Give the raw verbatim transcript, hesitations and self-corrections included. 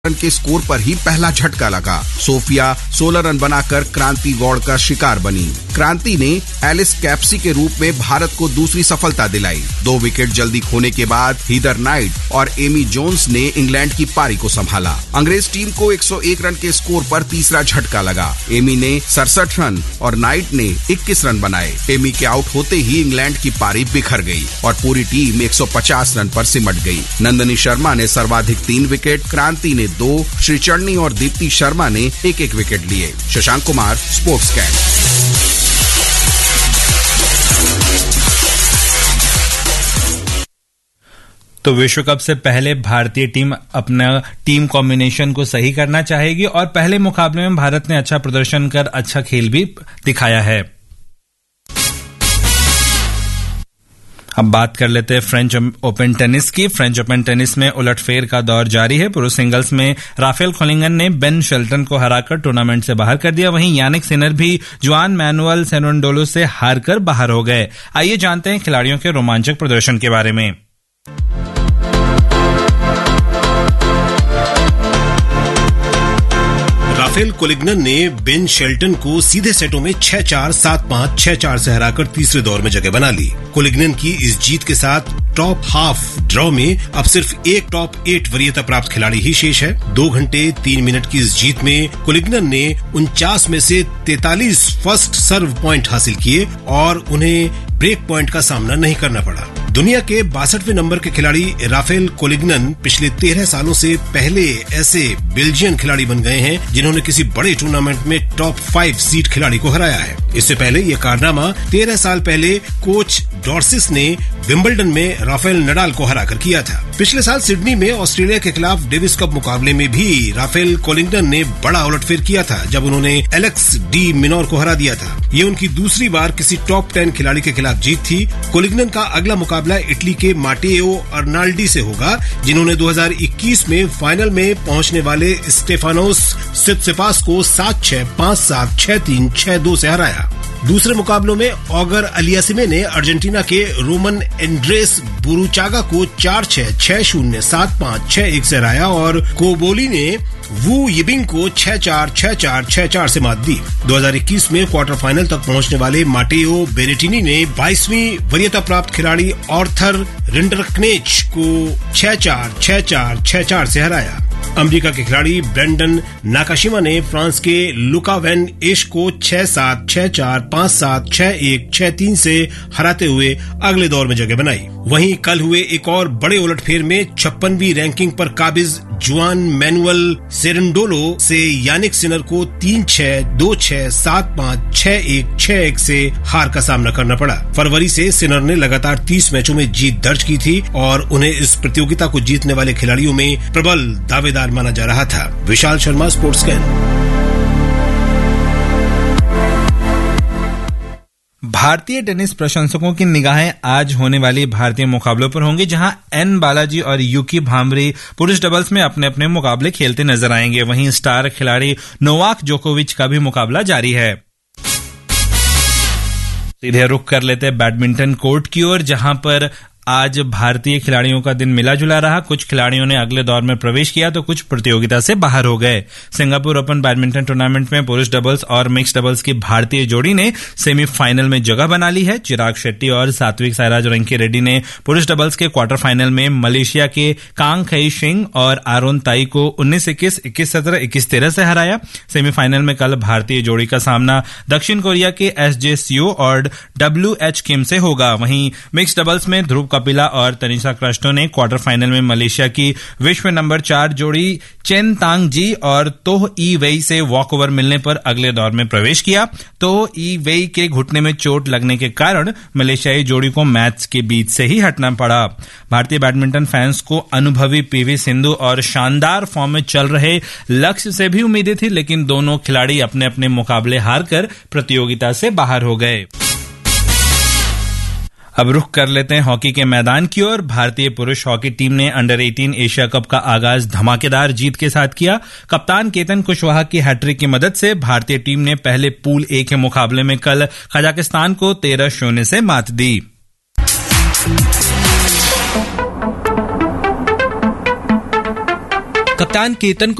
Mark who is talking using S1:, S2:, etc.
S1: Run के score पर ही पहला झटका लगा। सोफिया सोलह रन बनाकर क्रांति गौड़ का शिकार बनी। क्रांति ने एलिस कैप्सी के रूप में भारत को दूसरी सफलता दिलाई। दो विकेट जल्दी खोने के बाद हीदर नाइट और एमी जोन्स ने इंग्लैंड की पारी को संभाला। अंग्रेज टीम को एक सौ एक रन के स्कोर पर तीसरा झटका लगा। एमी ने सड़सठ रन और नाइट ने इक्कीस रन बनाए। एमी के आउट होते ही इंग्लैंड की पारी बिखर गई और पूरी टीम एक सौ पचास रन पर सिमट गई। नंदनी शर्मा ने सर्वाधिक तीन विकेट, क्रांति ने दो, श्रीचरणी और दीप्ति शर्मा ने एक एक विकेट लिए। Shashank Kumar, sports cat.
S2: तो विश्व कप से पहले भारतीय टीम अपना टीम कॉम्बिनेशन को सही करना चाहेगी और पहले मुकाबले में भारत ने अच्छा प्रदर्शन कर अच्छा खेल भी दिखाया है। अब बात कर लेते हैं फ्रेंच ओपन टेनिस की। फ्रेंच ओपन टेनिस में उलटफेर का दौर जारी है। पुरुष सिंगल्स में राफेल कोलिंगन ने बेन शेल्टन को हराकर टूर्नामेंट से बाहर कर दिया। वहीं यानिक सिनर भी जुआन मैनुअल सेरेंडोलो से हारकर बाहर हो गए। आइए जानते हैं खिलाड़ियों के रोमांचक प्रदर्शन के बारे में।
S3: राफेल कोलिंगन ने बेन शेल्टन को सीधे सेटों में छह चार, सात पांच, छह चार से हराकर तीसरे दौर में जगह बना ली। कोलिंगन की इस जीत के साथ टॉप हाफ ड्रॉ में अब सिर्फ एक टॉप एट वरीयता प्राप्त खिलाड़ी ही शेष है। दो घंटे तीन मिनट की इस जीत में कोलिंगन ने उनचास में से तैंतालीस फर्स्ट सर्व पॉइंट हासिल किए और उन्हें ब्रेक पॉइंट का सामना नहीं करना पड़ा। दुनिया के बासठवें नंबर के खिलाड़ी राफेल कोलिंगन पिछले तेरह सालों से पहले ऐसे बेल्जियन खिलाड़ी बन गए हैं जिन्होंने किसी बड़े टूर्नामेंट में टॉप फाइव सीड खिलाड़ी को हराया है। इससे पहले ये कारनामा तेरह साल पहले कोच डॉर्सिस ने विंबलडन में राफेल नडाल को हराकर किया था। पिछले साल सिडनी में ऑस्ट्रेलिया के खिलाफ डेविस कप मुकाबले में भी राफेल कोलिंगन ने बड़ा उलटफेर किया था जब उन्होंने एलेक्स डी मिनोर को हरा दिया था। ये उनकी दूसरी बार किसी टॉप टेन खिलाड़ी के खिलाफ जीत थी। कोलिंगन का अगला मुकाबला इटली के माटेओ अर्नाल्डी से होगा, जिन्होंने दो हज़ार इक्कीस में फाइनल में पहुंचने वाले स्टेफानोस सित्सिपास को सात छह, पांच सात, छह तीन, छह दो से हराया। दूसरे मुकाबलों में ऑगर अलियासिमे ने अर्जेंटीना के रोमन एंड्रेस बुरुचागा को चार छह, छह शून्य, सात पांच, छह एक से हराया और कोबोली ने वू यिबिंग को छह चार, छह चार, छह चार से मात दी। दो हज़ार इक्कीस में क्वार्टर फाइनल तक पहुंचने वाले माटेओ बेरेटिनी ने बाईसवीं वरीयता प्राप्त खिलाड़ी ऑर्थर रिंडरकनेच को छह चार, छह चार, छह चार से हराया। अमेरिका के खिलाड़ी ब्रेंडन नाकाशिमा ने फ्रांस के लुका वैन एश को छह सात, छह चार, पांच सात, छह एक, छह तीन से हराते हुए अगले दौर में जगह बनाई। वहीं कल हुए एक और बड़े उलटफेर में छप्पनवीं रैंकिंग पर काबिज जुआन मैनुअल सेरेंडोलो से यानिक सिनर को तीन छह, दो छह, सात पांच, छह एक, छह एक से हार का सामना करना पड़ा। फरवरी से सिनर ने लगातार तीस मैचों में जीत दर्ज की थी और उन्हें इस प्रतियोगिता को जीतने वाले खिलाड़ियों में प्रबल दावेदार माना जा रहा था। Vishal Sharma, sports can.
S2: भारतीय टेनिस प्रशंसकों की निगाहें आज होने वाली भारतीय मुकाबलों पर होंगी, जहां एन बालाजी और यूकी भांभरी पुरुष डबल्स में अपने अपने मुकाबले खेलते नजर आएंगे। वहीं स्टार खिलाड़ी नोवाक जोकोविच का भी मुकाबला जारी है। सीधे रुख कर लेते हैं बैडमिंटन कोर्ट की ओर, जहां पर आज भारतीय खिलाड़ियों का दिन मिला जुला रहा। कुछ खिलाड़ियों ने अगले दौर में प्रवेश किया तो कुछ प्रतियोगिता से बाहर हो गए। सिंगापुर ओपन बैडमिंटन टूर्नामेंट में पुरुष डबल्स और मिक्स डबल्स की भारतीय जोड़ी ने सेमीफाइनल में जगह बना ली है। चिराग शेट्टी और सात्विक साईराज रंकी रेड्डी ने पुरुष डबल्स के क्वार्टर फाइनल में मलेशिया के कांग खई शिंग और आरोन ताई को उन्नीस इक्कीस, इक्कीस सत्रह, इक्कीस तेरह से हराया। सेमीफाइनल में कल भारतीय जोड़ी का सामना दक्षिण कोरिया के एस जे सियो और डब्ल्यू एच किम से होगा। वहीं मिक्स डबल्स में ध्रुव कपिला और तनिषा क्रिस्टो ने क्वार्टर फाइनल में मलेशिया की विश्व नंबर चार जोड़ी चेन तांग जी और तोह ई वेई से वॉकओवर मिलने पर अगले दौर में प्रवेश किया। तोह ई वेई के घुटने में चोट लगने के कारण मलेशियाई जोड़ी को मैच के बीच से ही हटना पड़ा। भारतीय बैडमिंटन फैंस को अनुभवी पीवी सिंधु और शानदार फॉर्म में चल रहे लक्ष्य से भी उम्मीदें थी, लेकिन दोनों खिलाड़ी अपने अपने मुकाबले हारकर प्रतियोगिता से बाहर हो गए। अब रुख कर लेते हैं हॉकी के मैदान की ओर। भारतीय पुरुष हॉकी टीम ने अंडर अठारह एशिया कप का आगाज धमाकेदार जीत के साथ किया। कप्तान केतन कुशवाहा की हैट्रिक की मदद से भारतीय टीम ने पहले पूल ए के मुकाबले में कल कजाकिस्तान को तेरह शून्य से मात दी।
S4: कप्तान केतन